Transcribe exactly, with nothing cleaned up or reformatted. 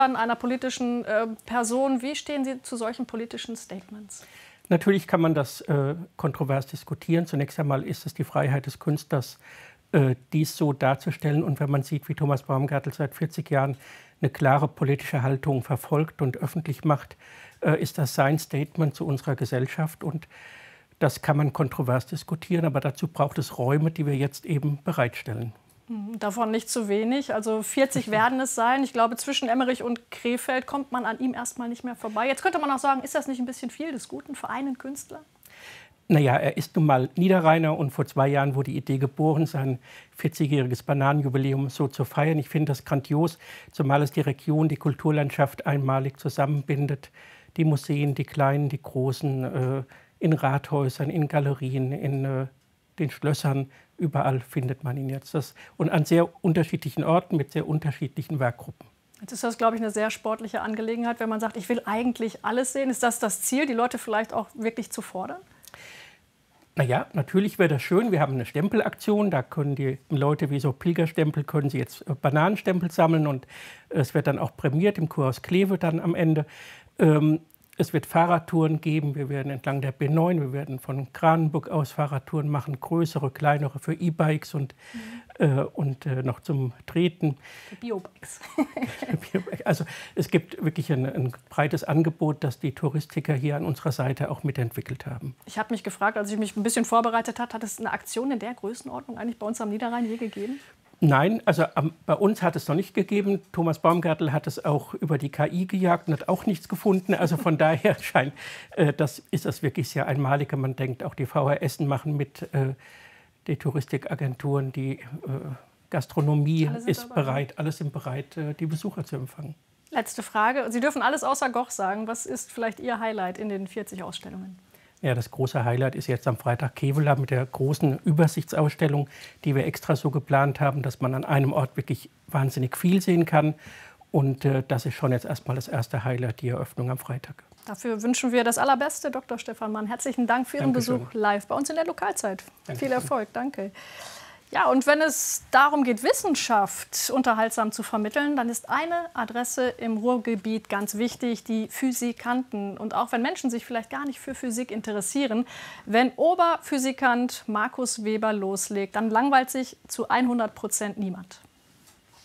einer politischen äh, Person. Wie stehen Sie zu solchen politischen Statements? Natürlich kann man das äh, kontrovers diskutieren. Zunächst einmal ist es die Freiheit des Künstlers, äh, dies so darzustellen. Und wenn man sieht, wie Thomas Baumgartel seit vierzig Jahren eine klare politische Haltung verfolgt und öffentlich macht, äh, ist das sein Statement zu unserer Gesellschaft. Und das kann man kontrovers diskutieren, aber dazu braucht es Räume, die wir jetzt eben bereitstellen. Davon nicht zu wenig. Also vierzig werden es sein. Ich glaube, zwischen Emmerich und Krefeld kommt man an ihm erstmal nicht mehr vorbei. Jetzt könnte man auch sagen, ist das nicht ein bisschen viel des Guten für einen Künstler? Naja, er ist nun mal Niederrheiner und vor zwei Jahren wurde die Idee geboren, sein vierzigjähriges Bananenjubiläum so zu feiern. Ich finde das grandios, zumal es die Region, die Kulturlandschaft einmalig zusammenbindet. Die Museen, die kleinen, die großen, äh, in Rathäusern, in Galerien, in äh, den Schlössern, überall findet man ihn jetzt. Das, und an sehr unterschiedlichen Orten mit sehr unterschiedlichen Werkgruppen. Jetzt ist das, glaube ich, eine sehr sportliche Angelegenheit, wenn man sagt, ich will eigentlich alles sehen. Ist das das Ziel, die Leute vielleicht auch wirklich zu fordern? Naja, natürlich wäre das schön. Wir haben eine Stempelaktion, da können die Leute wie so Pilgerstempel, können sie jetzt Bananenstempel sammeln und es wird dann auch prämiert im Kurhaus Kleve dann am Ende. Ähm, Es wird Fahrradtouren geben, wir werden entlang der B neun, wir werden von Kranenburg aus Fahrradtouren machen, größere, kleinere für E-Bikes und, mhm. äh, und äh, noch zum Treten. Biobikes. Also es gibt wirklich ein, ein breites Angebot, das die Touristiker hier an unserer Seite auch mitentwickelt haben. Ich habe mich gefragt, als ich mich ein bisschen vorbereitet habe, hat es eine Aktion in der Größenordnung eigentlich bei uns am Niederrhein je gegeben? Nein, also ähm, bei uns hat es noch nicht gegeben. Thomas Baumgartel hat es auch über die K I gejagt und hat auch nichts gefunden. Also von daher scheint, äh, das ist das wirklich sehr einmalig. Man denkt, auch die V H Essen machen mit, äh, die Touristikagenturen, die äh, Gastronomie ist dabei. bereit, alles sind bereit, äh, die Besucher zu empfangen. Letzte Frage. Sie dürfen alles außer Goch sagen. Was ist vielleicht Ihr Highlight in den vierzig Ausstellungen? Ja, das große Highlight ist jetzt am Freitag Kevela mit der großen Übersichtsausstellung, die wir extra so geplant haben, dass man an einem Ort wirklich wahnsinnig viel sehen kann. Und äh, das ist schon jetzt erstmal das erste Highlight, die Eröffnung am Freitag. Dafür wünschen wir das Allerbeste, Doktor Stefan Mann. Herzlichen Dank für Ihren Dankeschön. Besuch live bei uns in der Lokalzeit. Dankeschön. Viel Erfolg, danke. Ja, und wenn es darum geht, Wissenschaft unterhaltsam zu vermitteln, dann ist eine Adresse im Ruhrgebiet ganz wichtig, die Physikanten. Und auch wenn Menschen sich vielleicht gar nicht für Physik interessieren, wenn Oberphysikant Markus Weber loslegt, dann langweilt sich zu hundert Prozent niemand.